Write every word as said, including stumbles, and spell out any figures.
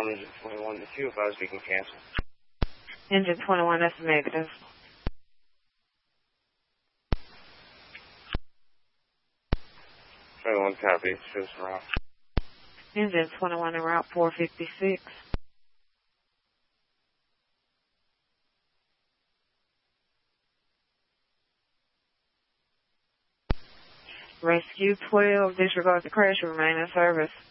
on engine twenty-one to two, advise we can cancel. Engine twenty-one, that's negative. twenty-one copy, shows route. Engine twenty-one en route four fifty-six. Rescue twelve, disregard the crash, remain in service.